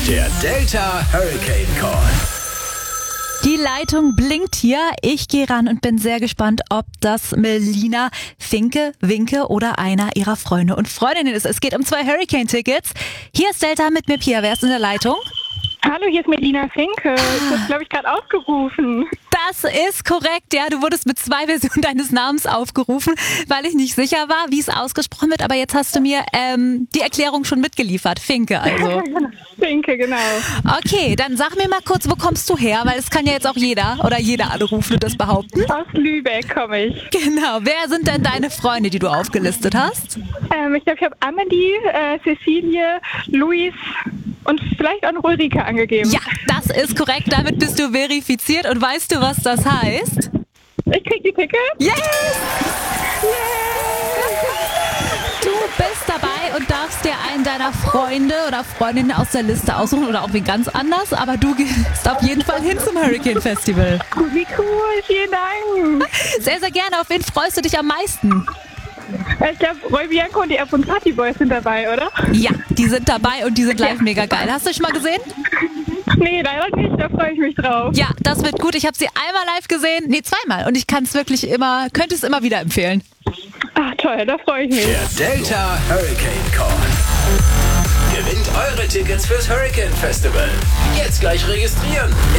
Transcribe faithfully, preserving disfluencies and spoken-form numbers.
Der Delta Hurricane Call. Die Leitung blinkt hier. Ich gehe ran und bin sehr gespannt, ob das Melina, Finke, Winke oder einer ihrer Freunde und Freundinnen ist. Es geht um zwei Hurricane-Tickets. Hier ist Delta mit mir, Pia. Wer ist in der Leitung? Hallo, hier ist Melina Finke. Ich habe, glaube ich, gerade aufgerufen. Das ist korrekt, ja. Du wurdest mit zwei Versionen deines Namens aufgerufen, weil ich nicht sicher war, wie es ausgesprochen wird. Aber jetzt hast du mir ähm, die Erklärung schon mitgeliefert. Finke also. Finke, genau. Okay, dann sag mir mal kurz, wo kommst du her? Weil es kann ja jetzt auch jeder oder jeder anrufen und das behaupten. Aus Lübeck komme ich. Genau. Wer sind denn deine Freunde, die du aufgelistet hast? Ähm, ich glaube, ich habe Amelie, äh, Cecilie, Luis und vielleicht auch noch Ulrike angegeben. Ja, das ist korrekt. Damit bist du verifiziert. Und weißt du, was das heißt? Ich krieg die Tickets. Yes! Du bist dabei und darfst dir einen deiner Freunde oder Freundinnen aus der Liste aussuchen oder auch wen ganz anders. Aber du gehst auf jeden Fall hin zum Hurricane Festival. Wie cool, vielen Dank. Sehr, sehr gerne. Auf wen freust du dich am meisten? Ich glaube, Roy Bianco und die Up- und Party Boys sind dabei, oder? Ja, die sind dabei und die sind live mega geil. Hast du schon mal gesehen? Nee, leider nicht. Da freue ich mich drauf. Ja, das wird gut. Ich habe sie einmal live gesehen. Nee, zweimal. Und ich kann es wirklich immer, könnte es immer wieder empfehlen. Ach toll, da freue ich mich. Der Delta Hurricane Call. Gewinnt eure Tickets fürs Hurricane Festival. Jetzt gleich registrieren.